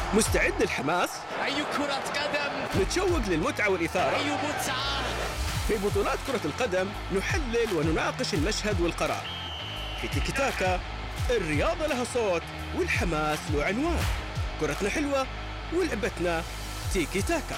مستعد للحماس؟ أي كرة قدم! متشوق للمتعة والإثارة؟ أي متعة! في بطولات كرة القدم نحلل ونناقش المشهد والقرار. في تيكي تاكا الرياضة لها صوت والحماس له عنوان. كرتنا حلوة ولعبتنا تيكي تاكا.